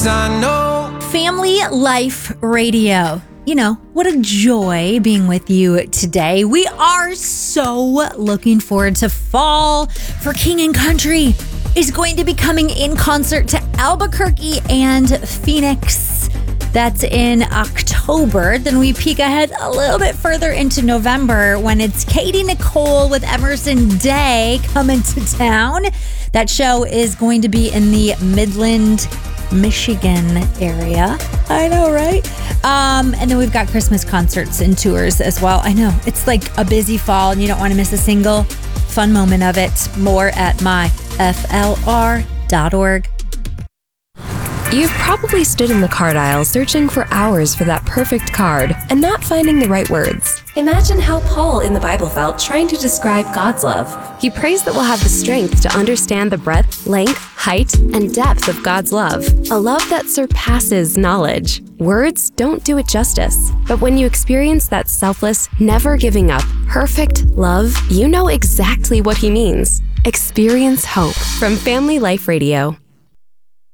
I know. Family Life Radio. You know, what a joy being with you today. We are so looking forward to fall, for King and Country is going to be coming in concert to Albuquerque and Phoenix. That's in October. Then we peek ahead a little bit further into November when it's Katie Nicole with Emerson Day coming to town. That show is going to be in the Midland, Michigan area. I know, right? And then we've got Christmas concerts and tours as well. I know, it's like a busy fall and you don't want to miss a single fun moment of it. More at myflr.org. You've probably stood in the card aisle searching for hours for that perfect card and not finding the right words. Imagine how Paul in the Bible felt trying to describe God's love. He prays that we'll have the strength to understand the breadth, length, height, and depth of God's love. A love that surpasses knowledge. Words don't do it justice. But when you experience that selfless, never giving up, perfect love, you know exactly what he means. Experience hope from Family Life Radio.